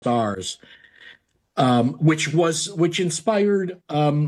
stars, which inspired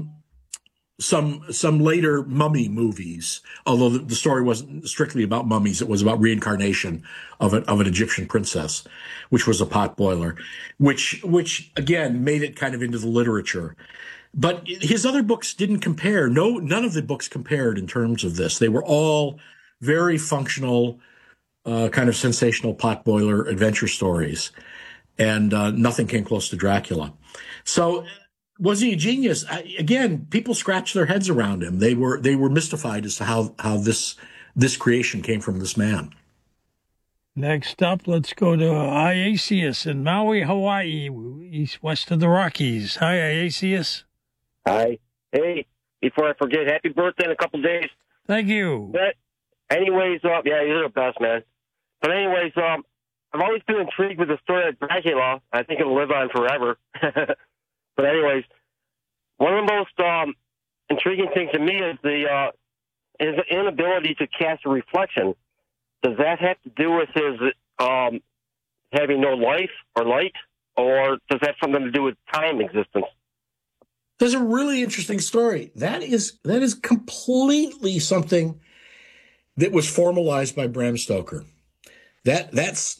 some later mummy movies. Although the story wasn't strictly about mummies, it was about reincarnation of an Egyptian princess, which was a pot boiler, which again made it kind of into the literature. But his other books didn't compare. No, none of the books compared in terms of this. They were all very functional, kind of sensational pot boiler adventure stories, and nothing came close to Dracula. So, was he a genius? Again, people scratched their heads around him. They were mystified as to how this creation came from this man. Next up, let's go to Iasius in Maui, Hawaii, west of the Rockies. Hi, Iasius. Hi. Hey, before I forget, happy birthday in a couple days. Thank you. But anyways, yeah, you're the best, man. But anyways, I've always been intrigued with the story of Dracula. I think it'll live on forever. But anyways, one of the most intriguing things to me is his inability to cast a reflection. Does that have to do with his having no life or light, or does that have something to do with time existence? There's a really interesting story. That is completely something that was formalized by Bram Stoker. That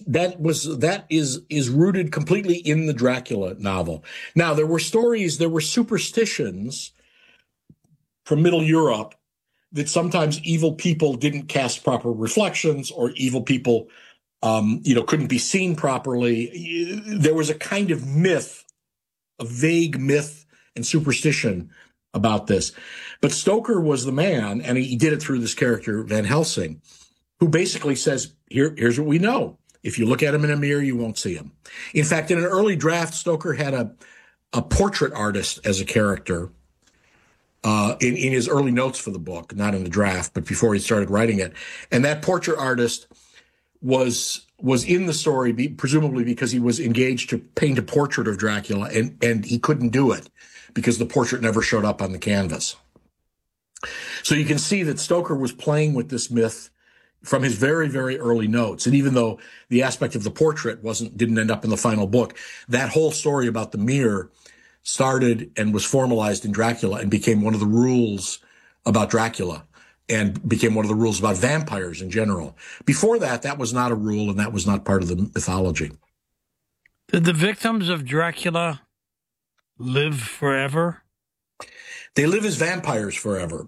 is rooted completely in the Dracula novel. Now, there were superstitions from Middle Europe that sometimes evil people didn't cast proper reflections, or evil people, couldn't be seen properly. There was a kind of myth, a vague myth and superstition about this. But Stoker was the man, and he did it through this character, Van Helsing, who basically says, here's what we know. If you look at him in a mirror, you won't see him. In fact, in an early draft, Stoker had a portrait artist as a character in his early notes for the book, not in the draft, but before he started writing it. And that portrait artist was in the story, presumably because he was engaged to paint a portrait of Dracula, and he couldn't do it because the portrait never showed up on the canvas. So you can see that Stoker was playing with this myth from his very, very early notes. And even though the aspect of the portrait didn't end up in the final book, that whole story about the mirror started and was formalized in Dracula and became one of the rules about Dracula, and became one of the rules about vampires in general. Before that was not a rule, and that was not part of the mythology. Did the victims of Dracula live forever? They live as vampires forever.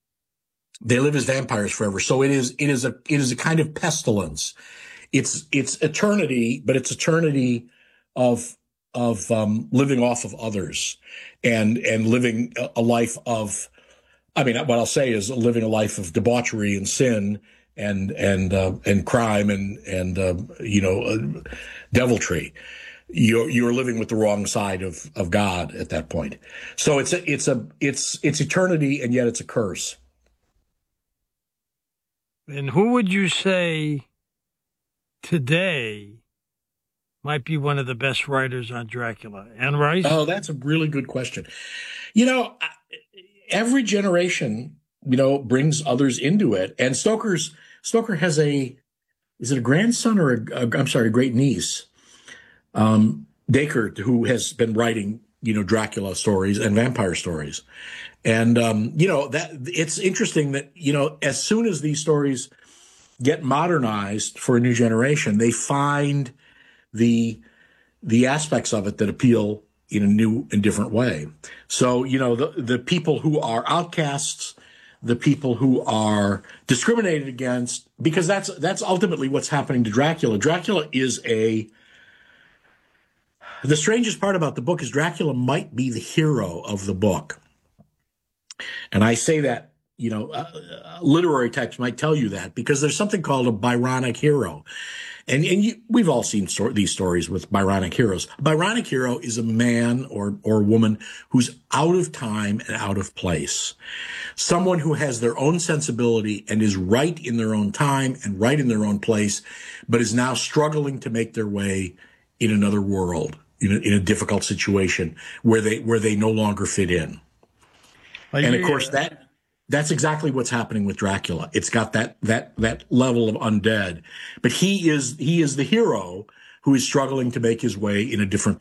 So it is a kind of pestilence. It's eternity, but it's eternity of living off of others and living a life of, what I'll say is living a life of debauchery and sin and crime and deviltry. You're living with the wrong side of God at that point. So it's eternity, and yet it's a curse. And who would you say today might be one of the best writers on Dracula? Anne Rice? Oh, that's a really good question. Every generation, brings others into it. And Stoker has is it a grandson or a great niece? Dacre, who has been writing, Dracula stories and vampire stories. And, that it's interesting that, as soon as these stories get modernized for a new generation, they find the aspects of it that appeal in a new and different way. So, the people who are outcasts, the people who are discriminated against, because that's ultimately what's happening to Dracula. Dracula is the strangest part about the book is Dracula might be the hero of the book. And I say that, literary types might tell you that because there's something called a Byronic hero. And we've all seen these stories with Byronic heroes. A Byronic hero is a man or woman who's out of time and out of place. Someone who has their own sensibility and is right in their own time and right in their own place, but is now struggling to make their way in another world, in a difficult situation where they no longer fit in. And of course, that's exactly what's happening with Dracula. It's got that level of undead, but he is the hero who is struggling to make his way in a different